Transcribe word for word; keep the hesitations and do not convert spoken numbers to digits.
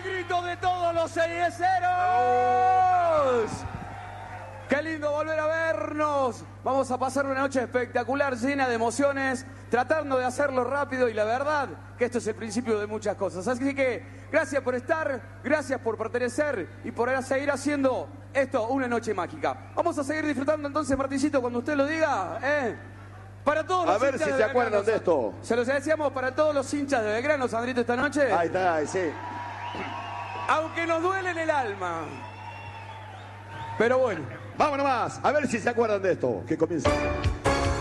el grito de todos los cerveceros. ¡Qué lindo volver a vernos! Vamos a pasar una noche espectacular, llena de emociones, tratando de hacerlo rápido y la verdad que esto es el principio de muchas cosas. Así que gracias por estar, gracias por pertenecer y por seguir haciendo esto una noche mágica. Vamos a seguir disfrutando entonces, Martincito, cuando usted lo diga, ¿eh? Para todos los a ver si se acuerdan de esto. Se los decíamos para todos los hinchas de Belgrano, Sandrito, esta noche. Ahí está, ahí sí. Aunque nos duele en el alma. Pero bueno. Vamos nomás, a ver si se acuerdan de esto. Que comienza.